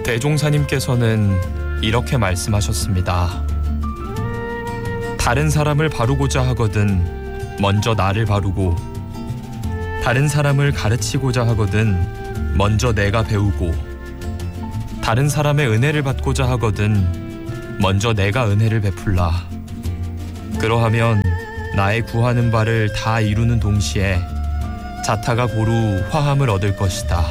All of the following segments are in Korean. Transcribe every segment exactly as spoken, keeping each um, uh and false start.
대종사님께서는 이렇게 말씀하셨습니다. 다른 사람을 바르고자 하거든 먼저 나를 바르고, 다른 사람을 가르치고자 하거든 먼저 내가 배우고, 다른 사람의 은혜를 받고자 하거든 먼저 내가 은혜를 베풀라. 그러하면 나의 구하는 바를 다 이루는 동시에 자타가 고루 화함을 얻을 것이다.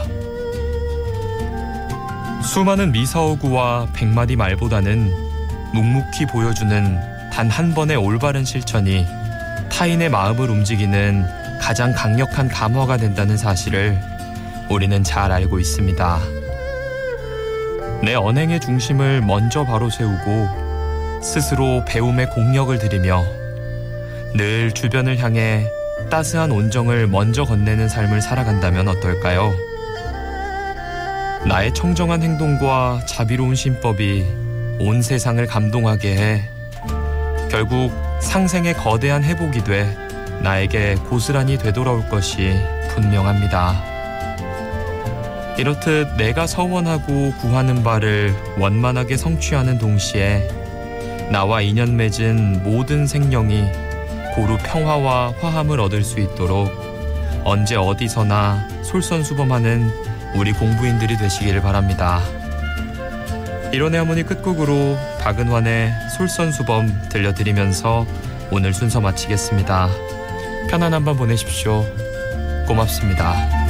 수많은 미사오구와 백마디 말보다는 묵묵히 보여주는 단 한 번의 올바른 실천이 타인의 마음을 움직이는 가장 강력한 감화가 된다는 사실을 우리는 잘 알고 있습니다. 내 언행의 중심을 먼저 바로 세우고 스스로 배움에 공력을 들이며 늘 주변을 향해 따스한 온정을 먼저 건네는 삶을 살아간다면 어떨까요? 나의 청정한 행동과 자비로운 신법이 온 세상을 감동하게 해 결국 상생의 거대한 회복이 돼 나에게 고스란히 되돌아올 것이 분명합니다. 이렇듯 내가 서원하고 구하는 바를 원만하게 성취하는 동시에 나와 인연 맺은 모든 생명이 고루 평화와 화함을 얻을 수 있도록 언제 어디서나 솔선수범하는 우리 공부인들이 되시기를 바랍니다. 일원의 어머니 끝곡으로 박은환의 솔선수범 들려드리면서 오늘 순서 마치겠습니다. 편안한 밤 보내십시오. 고맙습니다.